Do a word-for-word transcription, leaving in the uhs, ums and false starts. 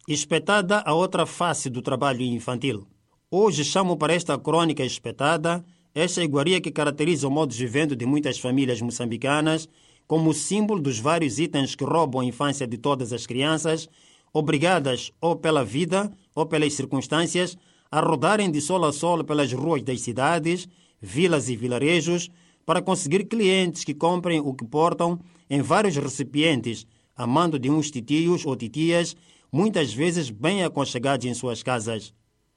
Espetada a outra face do trabalho infantil. Hoje chamo para esta crônica espetada esta iguaria que caracteriza o modo de vivendo de muitas famílias moçambicanas como símbolo dos vários itens que roubam a infância de todas as crianças, obrigadas ou pela vida ou pelas circunstâncias a rodarem de sol a sol pelas ruas das cidades, vilas e vilarejos para conseguir clientes que comprem o que portam em vários recipientes, a mando de uns titios ou titias, muitas vezes bem aconchegados em suas casas.